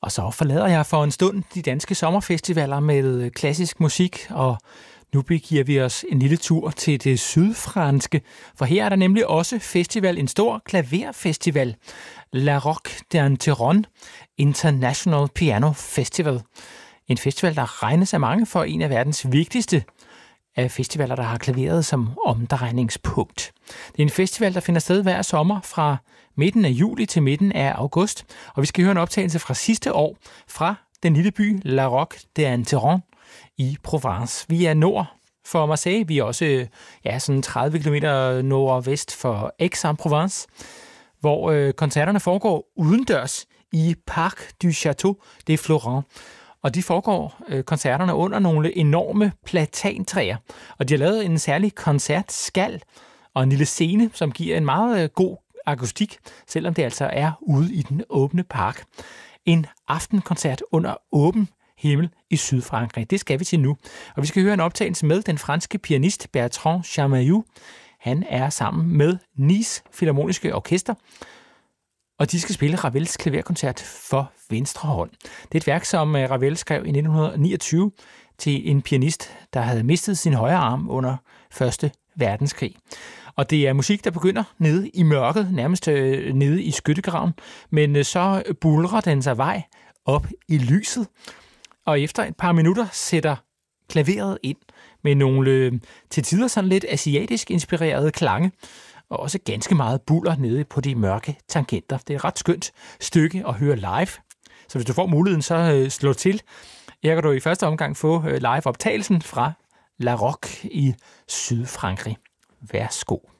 Og så forlader jeg for en stund de danske sommerfestivaler med klassisk musik, og nu begiver vi os en lille tur til det sydfranske, for her er der nemlig også festival, en stor klaverfestival, La Roque d'Anteron International Piano Festival. En festival, der regnes af mange for en af verdens vigtigste af festivaler, der har klaveret som omdrejningspunkt. Det er en festival, der finder sted hver sommer fra midten af juli til midten af august, og vi skal høre en optagelse fra sidste år fra den lille by La Roque d'Anteron i Provence. Vi er nord for Marseille, vi er også sådan 30 km nordvest for Aix-en-Provence, hvor koncerterne foregår udendørs i Parc du Château de Florent. Og de foregår koncerterne under nogle enorme platantræer. Og de har lavet en særlig koncertskal og en lille scene, som giver en meget god akustik, selvom det altså er ude i den åbne park. En aftenkoncert under åben himmel i Sydfrankrig. Det skal vi til nu. Og vi skal høre en optagelse med den franske pianist Bertrand Chamayou. Han er sammen med Nice Filharmoniske Orkester, og de skal spille Ravels klaverkoncert for venstre hånd. Det er et værk, som Ravel skrev i 1929 til en pianist, der havde mistet sin højre arm under 1. verdenskrig. Og det er musik, der begynder nede i mørket, nærmest nede i skyttegraven, men så buldrer den sig vej op i lyset, og efter et par minutter sætter klaveret ind med nogle til tider sådan lidt asiatisk inspirerede klange, og også ganske meget buller nede på de mørke tangenter. Det er et ret skønt stykke at høre live, så hvis du får muligheden, så slå til. Her kan du i første omgang få live-optagelsen fra La Roque i Sydfrankrig. Værsgo.